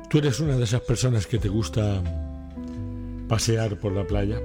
¿Tú eres una de esas personas que te gusta pasear por la playa?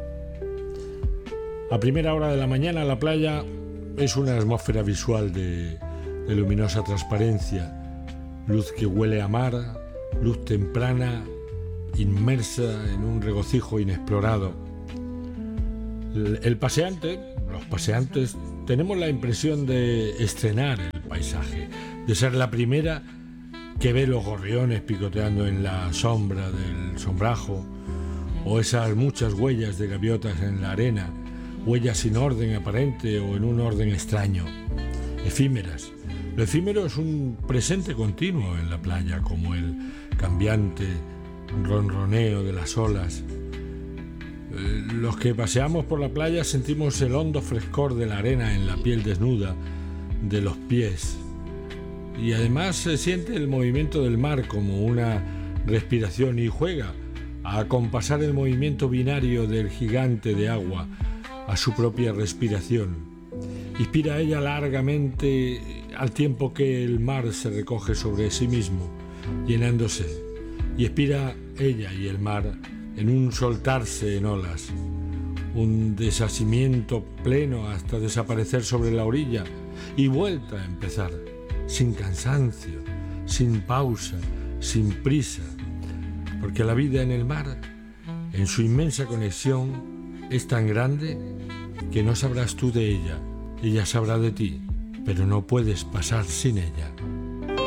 A primera hora de la mañana la playa es una atmósfera visual de luminosa transparencia, luz que huele a mar, luz temprana, inmersa en un regocijo inexplorado. Los paseantes, tenemos la impresión de estrenar el paisaje, de ser la primera que ve los gorriones picoteando en la sombra del sombrajo, o esas muchas huellas de gaviotas en la arena, huellas sin orden aparente o en un orden extraño, efímeras. Lo efímero es un presente continuo en la playa, como el cambiante ronroneo de las olas. Los que paseamos por la playa sentimos el hondo frescor de la arena en la piel desnuda de los pies, y además se siente el movimiento del mar como una respiración y juega a acompasar el movimiento binario del gigante de agua a su propia respiración. Inspira ella largamente al tiempo que el mar se recoge sobre sí mismo, llenándose, y expira ella y el mar en un soltarse en olas, un desasimiento pleno hasta desaparecer sobre la orilla y vuelta a empezar, sin cansancio, sin pausa, sin prisa, porque la vida en el mar, en su inmensa conexión, es tan grande que no sabrás tú de ella, ella sabrá de ti, pero no puedes pasar sin ella.